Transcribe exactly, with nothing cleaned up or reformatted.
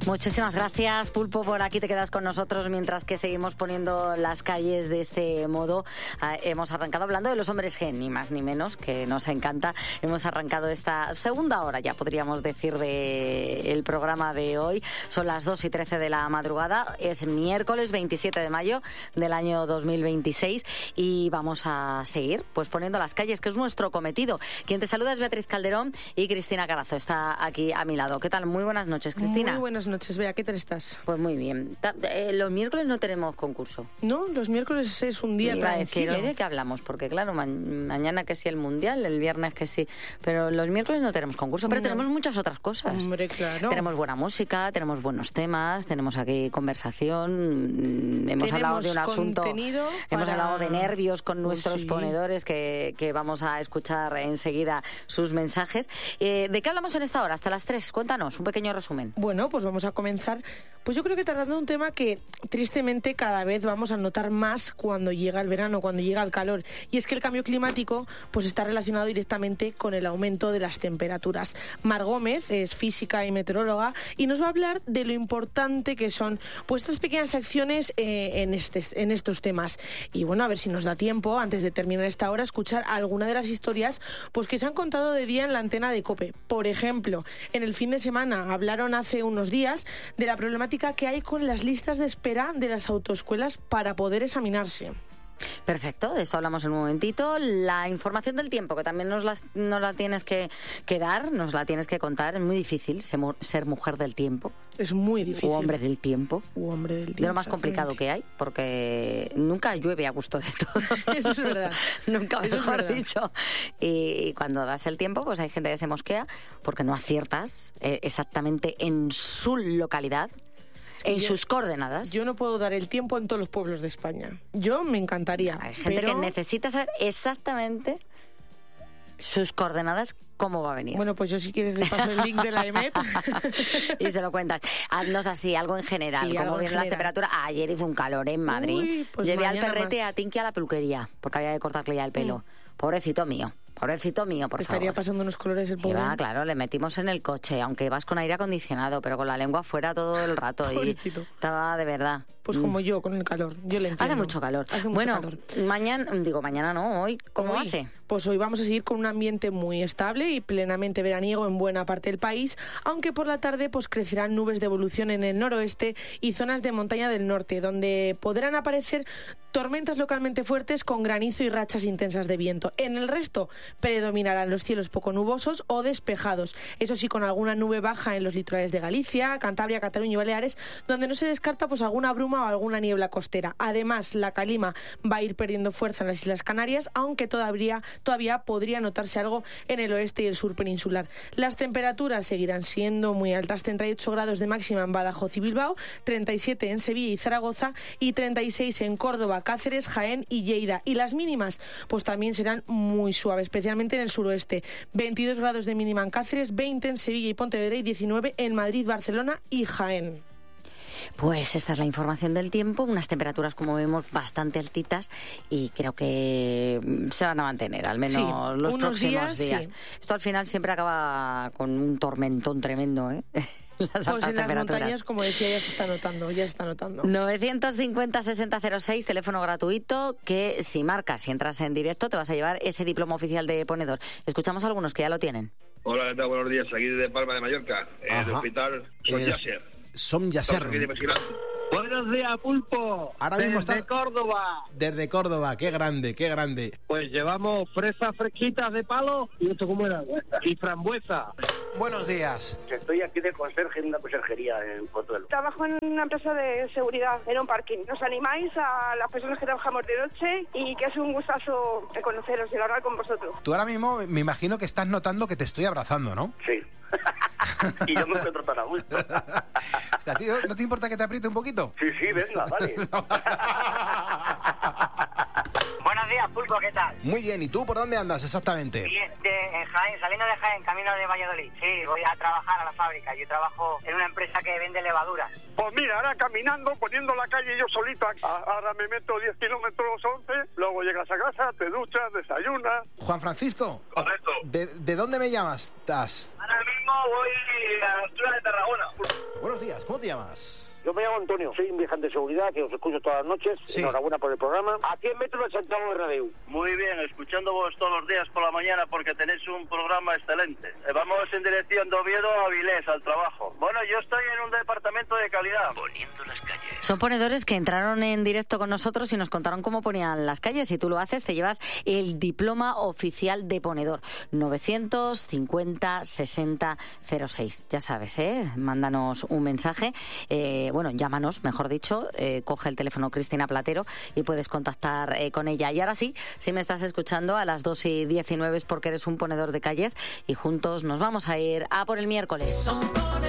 Muchísimas gracias, Pulpo, por aquí te quedas con nosotros mientras que seguimos poniendo las calles de este modo. Eh, hemos arrancado hablando de los hombres G, ni más ni menos, que nos encanta. Hemos arrancado esta segunda hora, ya podríamos decir, de el programa de hoy. Son las dos y trece de la madrugada. Es miércoles veintisiete de mayo del año dos mil veintiséis y vamos a seguir pues poniendo las calles, que es nuestro cometido. Quien te saluda es Beatriz Calderón y Cristina Carazo está aquí a mi lado. ¿Qué tal? Muy buenas noches, Cristina. Muy buenas noches, Bea. ¿Qué tal estás? Pues muy bien. Eh, los miércoles no tenemos concurso. No, los miércoles es un día Iba tranquilo. A decir, ¿hoy de qué hablamos? Porque claro, ma- mañana que sí el Mundial, el viernes que sí, pero los miércoles no tenemos concurso, pero no. Tenemos muchas otras cosas. Hombre, claro. Tenemos buena música, tenemos buenos temas, tenemos aquí conversación, hemos tenemos hablado de un asunto, contenido hemos para... hablado de nervios con nuestros pues sí. ponedores, que, que vamos a escuchar enseguida sus mensajes. Eh, ¿De qué hablamos en esta hora? Hasta las tres, cuéntanos, un pequeño resumen. Bueno, pues vamos a comenzar, pues yo creo que tratando un tema que tristemente cada vez vamos a notar más cuando llega el verano, cuando llega el calor, y es que el cambio climático pues está relacionado directamente con el aumento de las temperaturas. Mar Gómez es física y meteoróloga y nos va a hablar de lo importante que son pues estas pequeñas acciones eh, en, este, en estos temas. Y bueno, a ver si nos da tiempo, antes de terminar esta hora, escuchar alguna de las historias pues que se han contado de día en la antena de COPE. Por ejemplo, en el fin de semana hablaron hace unos días de la problemática que hay con las listas de espera de las autoescuelas para poder examinarse. Perfecto, de esto hablamos en un momentito. La información del tiempo, que también nos la, nos la tienes que, que dar, nos la tienes que contar. Es muy difícil ser, ser mujer del tiempo. Es muy difícil. O hombre del tiempo. O hombre del tiempo. De lo más complicado que hay, porque nunca llueve a gusto de todo. Eso es verdad. Nunca Eso mejor es verdad. dicho. Y, y cuando das el tiempo, pues hay gente que se mosquea porque no aciertas eh, exactamente en su localidad. En yo, sus coordenadas. Yo no puedo dar el tiempo en todos los pueblos de España. Yo me encantaría. Hay gente pero... que necesita saber exactamente sus coordenadas, cómo va a venir. Bueno, pues yo si quieres le paso el link de la E M E T. Y se lo cuentas. Haznos así, algo en general. Sí, ¿Cómo vienen las temperaturas? Ayer hizo un calor en Madrid. Uy, pues Llevé al perrete más. a Tinky a la peluquería, porque había que cortarle ya el pelo. Mm. Pobrecito mío. Pobrecito mío, por Estaría favor. pasando unos colores el pobre. Va, claro, le metimos en el coche, aunque vas con aire acondicionado, pero con la lengua afuera todo el rato. Pobrecito. Y estaba de verdad. Pues como mm. yo, con el calor. Yo le entiendo. Hace mucho calor. Hace mucho bueno, calor. mañana, digo mañana no, hoy, ¿cómo hoy, hace? Pues hoy vamos a seguir con un ambiente muy estable y plenamente veraniego en buena parte del país, aunque por la tarde pues crecerán nubes de evolución en el noroeste y zonas de montaña del norte, donde podrán aparecer tormentas localmente fuertes con granizo y rachas intensas de viento. En el resto predominarán los cielos poco nubosos o despejados, eso sí, con alguna nube baja en los litorales de Galicia, Cantabria, Cataluña y Baleares, donde no se descarta pues alguna bruma o alguna niebla costera. Además, la calima va a ir perdiendo fuerza en las Islas Canarias, aunque todavía, todavía podría notarse algo en el oeste y el sur peninsular. Las temperaturas seguirán siendo muy altas, treinta y ocho grados de máxima en Badajoz y Bilbao, treinta y siete en Sevilla y Zaragoza y treinta y seis en Córdoba, Cáceres, Jaén y Lleida. Y las mínimas pues también serán muy suaves, especialmente en el suroeste. veintidós grados de mínima en Cáceres, veinte en Sevilla y Pontevedra y diecinueve en Madrid, Barcelona y Jaén. Pues esta es la información del tiempo, unas temperaturas como vemos bastante altitas y creo que se van a mantener, al menos sí, los próximos días. días. Sí. Esto al final siempre acaba con un tormentón tremendo, ¿eh? Las pues en las montañas, como decía, ya se está notando, ya se está notando. novecientos cincuenta, sesenta cero seis, teléfono gratuito, que si marcas, si entras en directo, te vas a llevar ese diploma oficial de ponedor. Escuchamos a algunos que ya lo tienen. Hola, ¿qué tal? Buenos días, aquí de Palma de Mallorca, en el hospital Son Yasser. Son Yasser. Buenos días, Pulpo. Ahora mismo desde está... Córdoba. Desde Córdoba, qué grande, qué grande. Pues llevamos fresas fresquitas de palo. ¿Y esto cómo era? Y frambuesa. Buenos días. Estoy aquí de conserje en una conserjería en Pozuelo. Trabajo en una empresa de seguridad, en un parking. Nos animáis a las personas que trabajamos de noche y que es un gustazo de conoceros y de hablar con vosotros. Tú ahora mismo me imagino que estás notando que te estoy abrazando, ¿no? Sí. Y yo me encuentro tan a gusto. ¿A ti no te importa que te apriete un poquito? Sí, sí, venga, vale. Buenos días, Pulpo, ¿qué tal? Muy bien, ¿y tú por dónde andas exactamente? Bien, de, en Jaén, saliendo de Jaén, camino de Valladolid. Sí, voy a trabajar a la fábrica. Yo trabajo en una empresa que vende levaduras. Pues mira, ahora caminando, poniendo la calle yo solito, ahora me meto diez kilómetros, once, luego llegas a casa, te duchas, desayunas. Juan Francisco. Correcto. ¿De, de dónde me llamas? ¿Estás? Ahora mismo voy a la altura de Tarragona. Buenos días, ¿cómo te llamas? Yo me llamo Antonio, soy un viajante de seguridad que os escucho todas las noches. Sí. Enhorabuena por el programa. A cien metros de Santiago Bernabéu. Muy bien, escuchándoos todos los días por la mañana porque tenéis un programa excelente. Eh, vamos en dirección de Oviedo a Avilés, al trabajo. Bueno, yo estoy en un departamento de calidad. Poniendo las calles. Son ponedores que entraron en directo con nosotros y nos contaron cómo ponían las calles. Si tú lo haces, te llevas el diploma oficial de ponedor. novecientos cincuenta sesenta cero seis. Ya sabes, ¿eh? Mándanos un mensaje. Eh, bueno, llámanos, mejor dicho. Eh, coge el teléfono Cristina Platero y puedes contactar eh, con ella. Y ahora sí, si me estás escuchando a las dos y diecinueve es porque eres un ponedor de calles y juntos nos vamos a ir a por el miércoles.